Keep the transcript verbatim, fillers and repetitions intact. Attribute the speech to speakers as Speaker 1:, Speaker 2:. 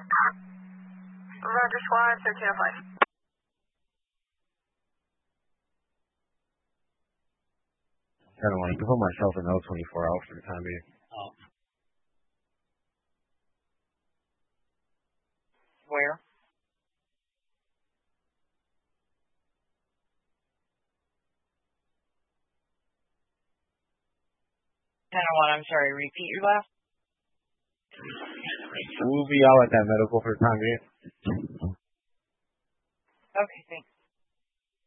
Speaker 1: Roger, squad, thirteen oh five.
Speaker 2: I don't want to put myself in L twenty-four out for the time being.
Speaker 3: Oh.
Speaker 1: Where? ten oh one, I'm sorry, repeat your last?
Speaker 2: We'll be out at that medical for the time being.
Speaker 1: Okay, thanks.